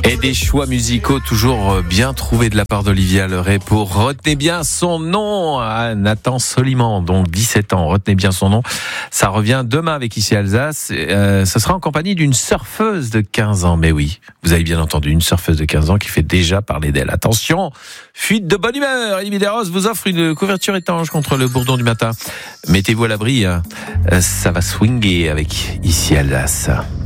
Et des choix musicaux toujours bien trouvés de la part d'Olivia Leray pour Retenez bien son nom à Nathan Soliman, donc 17 ans. Retenez bien son nom. Ça revient demain avec Ici Alsace. Ce sera en compagnie d'une surfeuse de 15 ans. Mais oui, vous avez bien entendu, une surfeuse de 15 ans qui fait déjà parler d'elle. Attention, fuite de bonne humeur. Elie Medeiros vous offre une couverture étanche contre le bourdon du matin. Mettez-vous à l'abri, hein. Ça va swinguer avec Ici Alsace.